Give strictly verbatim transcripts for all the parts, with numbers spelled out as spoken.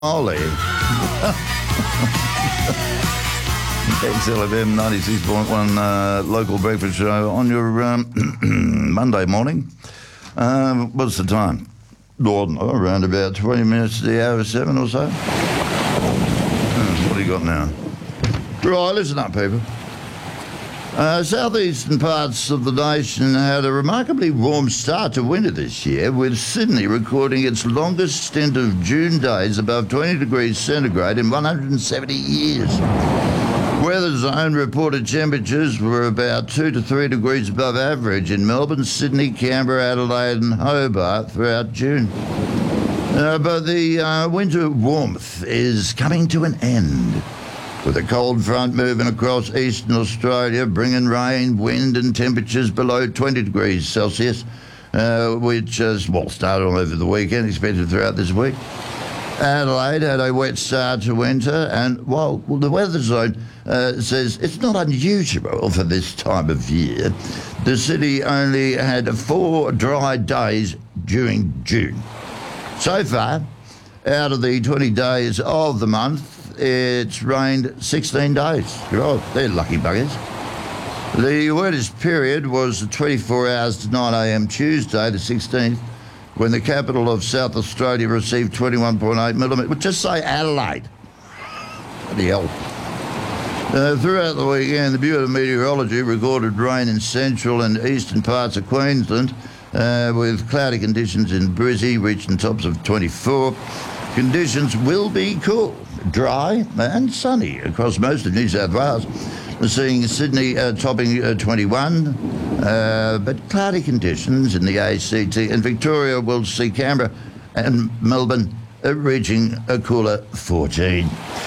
Ollie. X L F M ninety-six point one uh, local breakfast show on your um, Monday morning. Um, what's the time? Gordon, oh, around about twenty minutes to the hour of seven or so. Hmm, what do you got now? Right, listen up, people. Uh, southeastern parts of the nation had a remarkably warm start to winter this year, with Sydney recording its longest stint of June days above twenty degrees centigrade in one hundred seventy years. Weather Zone reported temperatures were about two to three degrees above average in Melbourne, Sydney, Canberra, Adelaide and Hobart throughout June. Uh, but the uh, winter warmth is coming to an end, with a cold front moving across eastern Australia, bringing rain, wind and temperatures below twenty degrees Celsius, uh, which has, well, started all over the weekend, expected throughout this week. Adelaide had a wet start to winter, and while well, the Weather Zone uh, says it's not unusual for this time of year, the city only had four dry days during June. So far, out of the twenty days of the month, it's rained sixteen days. Oh, they're lucky buggers. The wettest period was twenty-four hours to nine a.m. Tuesday, the sixteenth, when the capital of South Australia received twenty-one point eight millimetres. Well, just say Adelaide. Bloody hell. Uh, throughout the weekend, the Bureau of Meteorology recorded rain in central and eastern parts of Queensland, uh, with cloudy conditions in Brizzy reaching tops of twenty-four. Conditions will be cool, dry and sunny across most of New South Wales. We're seeing Sydney uh, topping uh, twenty-one, uh, but cloudy conditions in the A C T, and Victoria will see Canberra and Melbourne uh, reaching a cooler fourteen.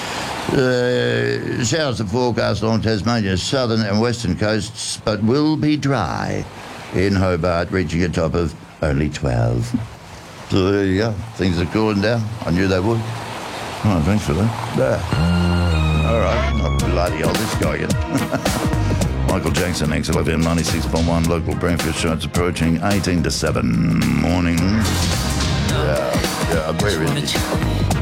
Uh, showers are forecast along Tasmania's southern and western coasts, but will be dry in Hobart, reaching a top of only twelve. So there you go. Things are cooling down. I knew they would. Oh, thanks for that. Yeah. All right. Oh, bloody hell, this guy again. Michael Jackson, X L F M ninety-six point one local breakfast show. It's approaching eighteen to seven morning. Yeah, yeah, where is it?